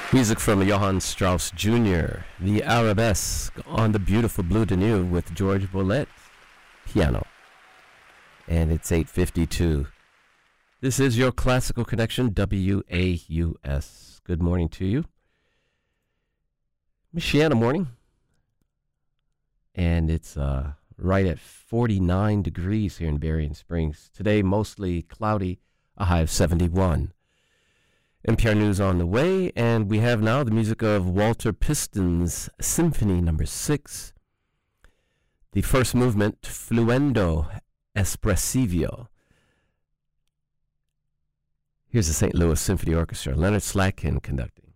Music from Johann Strauss Jr., the Arabesque on the beautiful Blue Danube with George Bolet, piano. And it's 8:52. This is your Classical Connection, WAUS. Good morning to you. Michiana morning. And it's right at 49 degrees here in Berrien Springs. Today, mostly cloudy, a high of 71. NPR News on the way, and we have now the music of Walter Piston's Symphony No. 6, the first movement, Fluendo Espressivo. Here's the St. Louis Symphony Orchestra, Leonard Slatkin conducting.